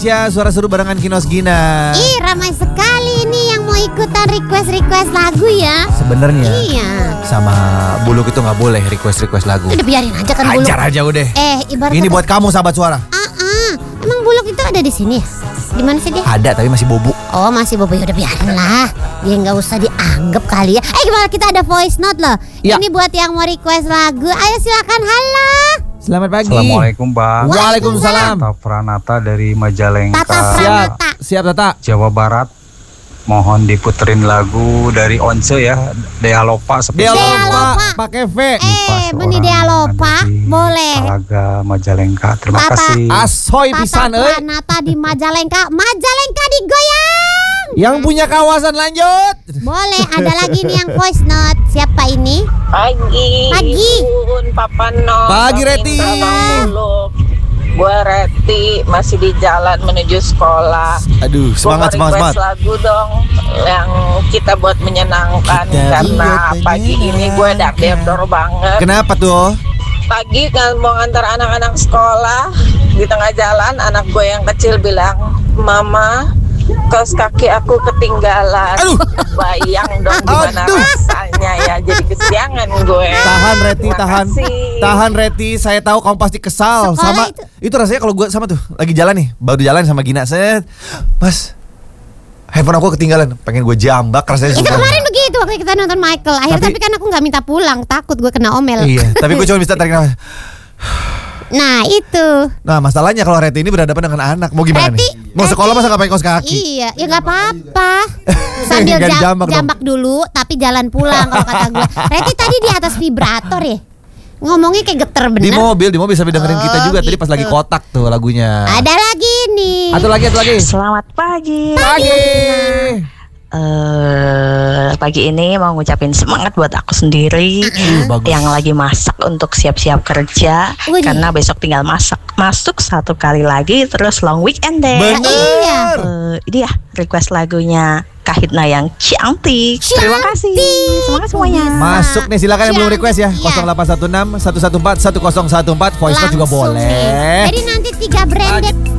Ya, suara seru barengan Kinos Gina. Ih, ramai sekali ini yang mau ikutan request lagu ya. Sebenarnya Iya. sama Buluk itu nggak boleh request lagu. Udah biarin aja kan Buluk. Hajar aja udah. Ibarat Ini kata- buat kamu sahabat suara. Emang Buluk itu ada di sini ya? Di mana sih dia? Ada tapi masih bobo. Oh, masih bobo, ya udah biarin lah. Dia nggak usah dianggap kali ya. Gimana kita ada voice note loh. Ya. Ini buat yang mau request lagu. Ayo silakan. Halo. Selamat pagi. Assalamualaikum Bang. Waalaikumsalam. Tata Pranata dari Majalengka, Tata Pranata. Siap Tata. Jawa Barat. Mohon diputerin lagu dari Once ya, Dea Lopa Dia spesial Lopa. lupa pakai V. Beni Dea Lopa, boleh. Talaga Majalengka. Terima Tata. kasih. Asoy Tata pisan Pranata di Majalengka. Majalengka digoyang. Yang punya kawasan lanjut. Boleh, ada lagi nih yang voice note. Siapa ini? Pagi. Bun, Papa No. Pagi, Reti. Gue Reti masih di jalan menuju sekolah. Aduh, semangat. Gua mau request lagu dong yang kita buat menyenangkan Kita karena buat pagi ini gue dor banget. Kenapa tuh? Pagi kan mau ngantar anak-anak sekolah di tengah jalan, anak gue yang kecil bilang, "Mama, kaos kaki aku ketinggalan." Aduh. Bayang dong gimana Aduh. rasanya ya, jadi kesiangan gue. Tahan Reti, Terima tahan. kasih. Tahan Reti, saya tahu kamu pasti kesal Sekolah sama itu rasanya kalau gue sama tuh lagi jalan nih, baru jalan sama Gina set. Mas, handphone aku ketinggalan, pengen gue jambak rasanya Itu sumpah. kemarin begitu waktu kita nonton Michael. Tapi kan aku nggak minta pulang, takut gue kena omel. Iya, tapi gue cuma bisa tarik nafas. Nah itu. Nah, masalahnya kalau Reti ini berhadapan dengan anak, mau gimana Reti, nih? Mau sekolah masa nggak pakai kaos kaki? Iya, ya nggak apa-apa. Sambil Nggak dijambak dong. jambak dulu, tapi jalan pulang kalau kata gue. Reti tadi di atas vibrator ya. Ngomongnya kayak geter Di bener. mobil sambil dengerin kita Oh, juga tadi pas gitu. lagi kotak tuh lagunya. Ada lagi nih. Satu lagi. Selamat pagi. Pagi. Pagi ini mau ngucapin semangat buat aku sendiri Bagus. yang lagi masak untuk siap-siap kerja. Widih. Karena besok tinggal masuk satu kali lagi terus long weekend deh. Bener. Iya. Ini ya request lagunya Kahitna yang cantik. Terima kasih. Semangat semuanya. Masuk nih, silakan yang belum request ya. Iya. 0816 114 1014 voice note juga Langsung boleh. nih. Jadi nanti 3 branded